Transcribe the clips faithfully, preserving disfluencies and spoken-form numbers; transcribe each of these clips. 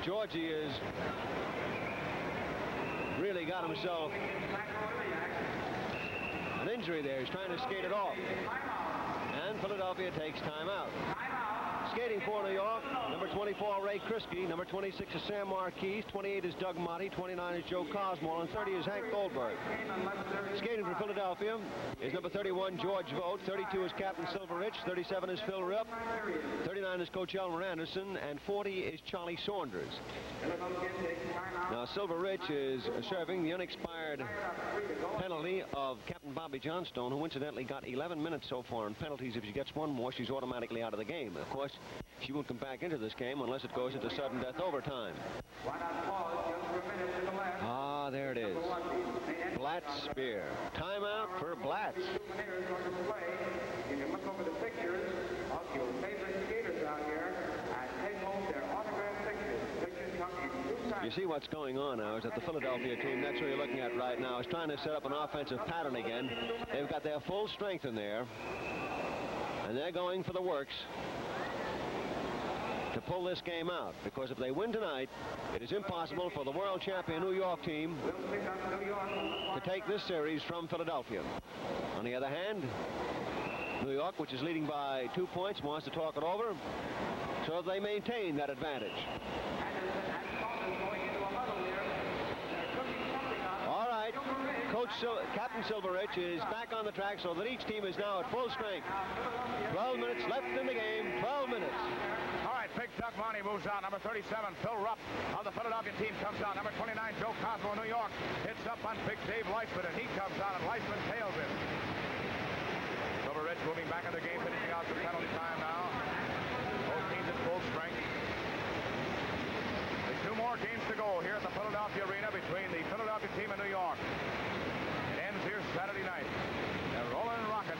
Georgie has really got himself an injury there. He's trying to skate it off. And Philadelphia takes timeout. Skating for New York, number twenty-four, Ray Kriske. Number twenty-six is Sam Marquise. twenty-eight is Doug Motte. twenty-nine is Joe Cosmore. And thirty is Hank Goldberg. Skating for Philadelphia is number thirty-one, George Vogt. thirty-two is Captain Silver Rich. thirty-seven is Phil Rupp. thirty-nine is Coach Elmer Anderson. And forty is Charlie Saunders. Now, Silver Rich is serving the unexpired penalty of Captain Bobby Johnstone, who incidentally got eleven minutes so far in penalties. If she gets one more, she's automatically out of the game. Of course, she won't come back into this game unless it goes into sudden death overtime. Ah, there it is. Blatt spear. Timeout for Blatt. You can look over the pictures of your favorite skaters out here and take home their autographed pictures. Pictures come in two sizes. You see what's going on now is that the Philadelphia team, that's what you're looking at right now, is trying to set up an offensive pattern again. They've got their full strength in there, and they're going for the works to pull this game out, because if they win tonight, it is impossible for the world champion New York team to take this series from Philadelphia. On the other hand, New York, which is leading by two points, wants to talk it over so they maintain that advantage. All right, Coach Sil Captain Silver Rich is back on the track so that each team is now at full strength. twelve minutes left in the game, twelve minutes. All right, Big Doug Motte moves out. Number thirty-seven, Phil Rupp of the Philadelphia team comes out. Number twenty-nine, Joe Cosmo, New York, hits up on Big Dave Leisman, and he comes out, and Leisman tails him. Silver Rich moving back in the game, finishing out some penalty time now. Both teams at full strength. There's two more games to go here at the Philadelphia Arena between the Philadelphia team and New York. It ends here Saturday night. They're rolling and rocking.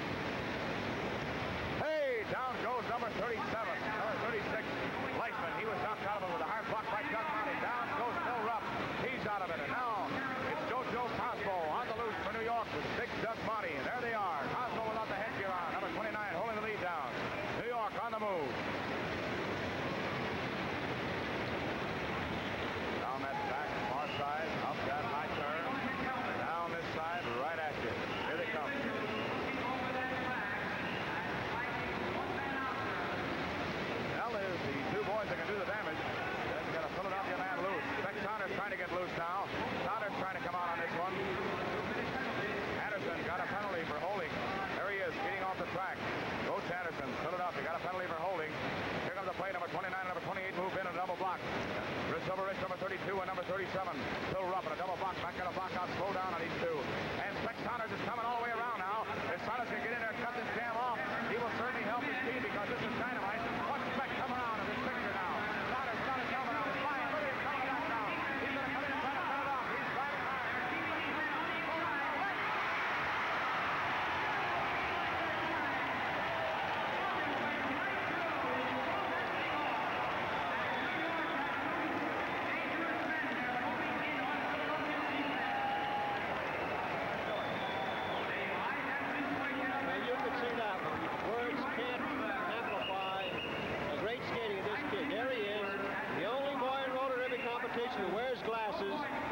Hey, down goes number thirty-seven. Number thirty-six, Leisman. He was knocked out of it with a hard block by Doug Motte. Down goes Phil Rupp. He's out of it. And now it's JoJo Cosmo on the loose for New York with Big Doug Motte. And there they are. Cosmo without the headgear on. Number twenty-nine holding the lead down. New York on the move. Down that back far side. Up that high turn. Down this side. Right at you. Here they come. There's the two boys that can do the damage. They've got a Philadelphia man loose. Beck Saunders trying to get loose now. Saunders trying to come out on this one. Anderson got a penalty for holding. There he is, getting off the track. Coach Anderson, Philadelphia, got a penalty for holding. Here comes the play. Number twenty-nine and number twenty-eight move in a double block. Silver Rich, number thirty-two, and number thirty-seven. Phil Rupp in a double block. Back in a block out. Slow down on these two. And Beck Saunders is coming all the way around now. If Saunders can get in there and cut this jam off, he will certainly help his team because this is dynamite. Watch Beck come around in this picture now. Saunders got his helmet on. He's flying. Look at him coming back now. He's going to come in and try to cut it off. He's driving high. Who wears glasses,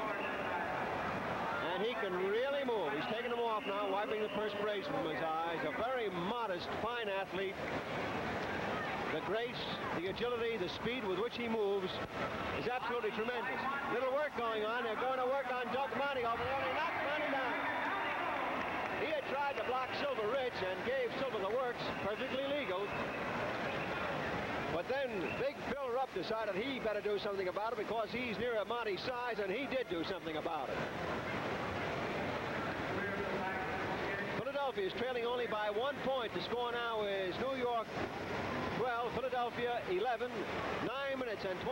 and he can really move. He's taking them off now, wiping the perspiration from his eyes. A very modest, fine athlete. The grace, the agility, the speed with which he moves is absolutely tremendous. Little work going on. They're going to work on Doug Motte over there. They knocked Motte down. He had tried to block Silver Rich and gave Silver the works, perfectly legal. But then Big Phil Rupp decided he better do something about it because he's near a Motte's size, and he did do something about it. Philadelphia is trailing only by one point. The score now is New York twelve, Philadelphia eleven, nine minutes and twenty.